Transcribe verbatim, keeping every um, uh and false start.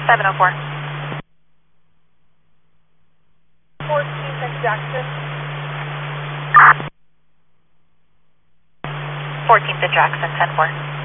seven oh four. fourteenth and Jackson. fourteenth at Jackson, ten four.